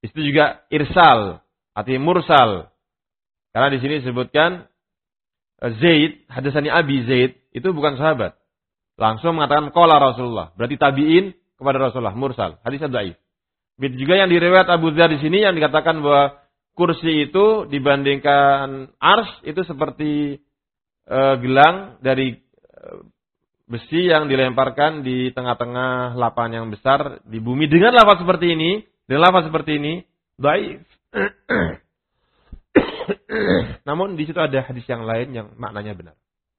Itu juga irsal, artinya mursal. Karena di sini disebutkan Zaid, hadasani Abi Zaid, itu bukan sahabat. Langsung mengatakan qala Rasulullah. Berarti tabi'in kepada Rasulullah, mursal. Hadisnya dhaif. Begitu juga yang diriwayat Abu Dzar di sini yang dikatakan bahwa kursi itu dibandingkan ars itu seperti gelang dari besi yang dilemparkan di tengah-tengah lapangan yang besar di bumi dengan lafaz seperti ini, dhaif. Namun di situ ada hadis yang lain yang maknanya benar.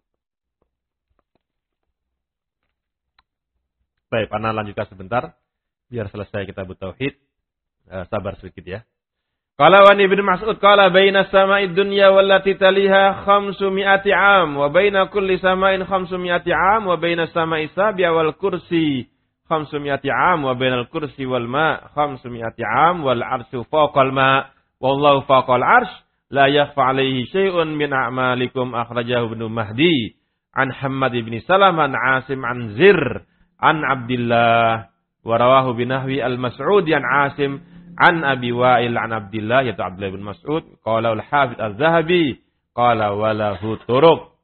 Baik, Ana lanjutkan sebentar biar selesai kitab tauhid. Sabar sedikit ya. Qala wa Ibnu Mas'ud qala baina as-sama'i dunya wallati taliha 500 'am wa baina kulli sama'in 500 'am wa baina as-sama'i sabi'a wal kursi 500 'am wa baina al-kursi wal ma' 500 'am wal 'arsyu fawqa al-ma' wallahu fawqa al-'arsy la yakhfa 'alaihi syai'un min a'malikum akhrajahu Ibnu Mahdi an Hammad bin Salamah an 'Asim an Zir an Abdullah wa rawahu binahwi al-Mas'ud an 'Asim an Abi Wa'il an Abdullah yaitu Abdullah bin Mas'ud qala al-Hafidz Az-Zahabi qala walahu turuq.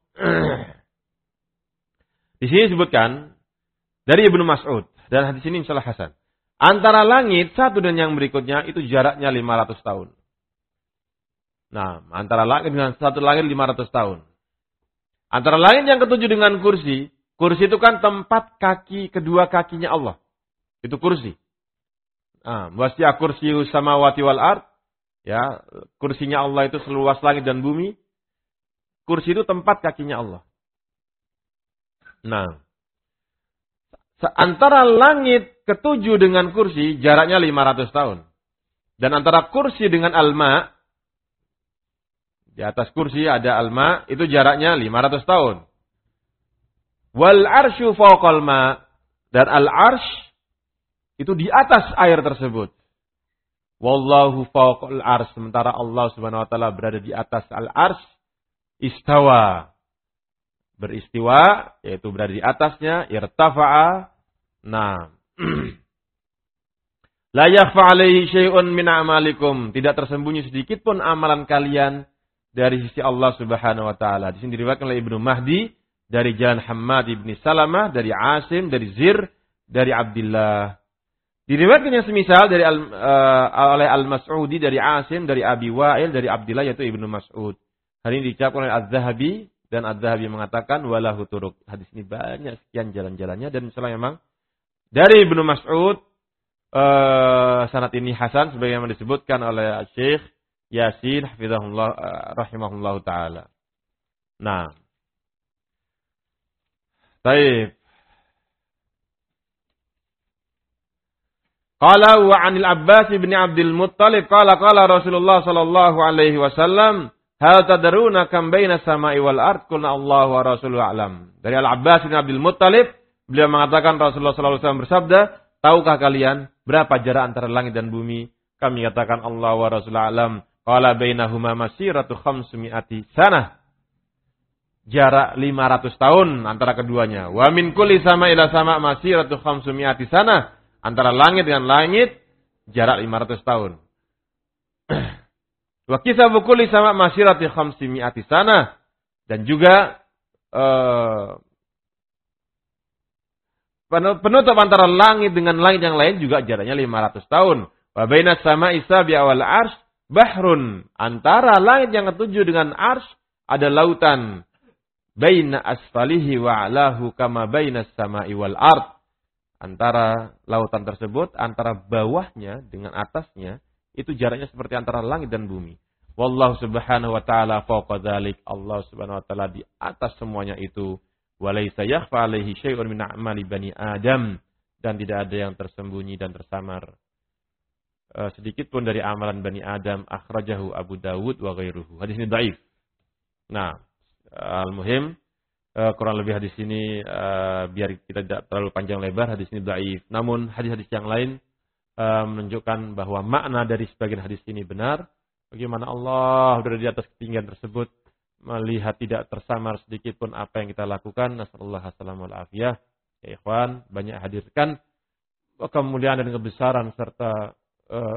Di sini disebutkan dari Ibnu Mas'ud dan hadis ini insyaallah hasan. Antara langit satu dan yang berikutnya itu jaraknya 500 tahun. Nah, antara langit dengan satu langit 500 tahun. Antara langit yang ketujuh dengan kursi, kursi itu kan tempat kaki kedua kakinya Allah. Itu kursi. Wasi'a kursiyus samawati wal ard. Ya, kursinya Allah itu seluas langit dan bumi. Kursi itu tempat kakinya Allah. Nah, antara langit ketujuh dengan kursi jaraknya 500 tahun. Dan antara kursi dengan al-ma, di atas kursi ada al-ma, itu jaraknya 500 tahun. Wal arsyu fawqal ma, dan al-arsy itu di atas air tersebut. Wallahu fawqal arsy, sementara Allah Subhanahu wa taala berada di atas al-arsy, istawa. Beristiwa, yaitu berada di atasnya, irtafa'a. Nah, la yakhfa 'alaihi syai'un min a'malikum, tidak tersembunyi sedikit pun amalan kalian dari sisi Allah Subhanahu wa taala. Di sini diriwayatkan oleh Ibnu Mahdi dari jalan Hammad bin Salamah, dari Asim, dari Zir, dari Abdullah. Diriwayatkan yang semisal dari oleh Al-Mas'udi, dari Asim, dari Abi Wa'il, dari Abdullah yaitu Ibnu Mas'ud. Hari ini diucapkan oleh Az-Zahabi dan Az-Zahabi mengatakan walahu turuq. Hadis ini banyak sekian jalan-jalannya dan misalnya memang dari Ibnu Mas'ud sanad ini hasan sebagaimana disebutkan oleh Syekh Yasin hafizahullah rahimahullah taala. Nah. Baik. Qala wa 'anil Abbas bin Abdul Muttalib qala Rasulullah sallallahu alaihi wasallam hal tadruna kam baina samai wal ard qulna Allah wa rasuluhu a'lam. Dari Al-Abbas bin Abdul Muttalib beliau mengatakan Rasulullah sallallahu alaihi wasallam bersabda, tahukah kalian berapa jarak antara langit dan bumi? Kami katakan Allah wa rasuluhu a'lam. Qala bainahuma masiratu 500 sanah. Jarak 500 tahun antara keduanya. Wa min kulli sama ila sama masiratu 500 sanah. Antara langit dengan langit jarak 500 tahun. Wa kisabu kulli sama masirati 500 sanah. Dan juga penutup antara langit dengan langit yang lain juga jaraknya 500 tahun. Wa bainas sama'i sabi'a wal arsy bahrun. Antara langit yang ketujuh dengan arsy ada lautan. Baina asfalihi wa alahu kama bainas sama'i wal ard. Antara lautan tersebut, antara bawahnya dengan atasnya, itu jaraknya seperti antara langit dan bumi. Wallahu subhanahu wa ta'ala fawqa dzalik. Allah subhanahu wa ta'ala di atas semuanya itu. Walaysa yakhfa 'alaihi syai'un min a'mali bani Adam. Dan tidak ada yang tersembunyi dan tersamar sedikit pun dari amalan Bani Adam. Akhrajahu Abu Dawud wa ghairuhu. Hadis ini dhaif. Nah, al-muhim kurang lebih hadis ini biar kita tidak terlalu panjang lebar, hadis ini dhaif. Namun hadis-hadis yang lain menunjukkan bahwa makna dari sebagian hadis ini benar. Bagaimana Allah berada di atas ketinggian tersebut, melihat tidak tersamar sedikit pun apa yang kita lakukan. Nasallallahu alaihi wasallam. Ya ikhwan, banyak hadirkan kemuliaan dan kebesaran serta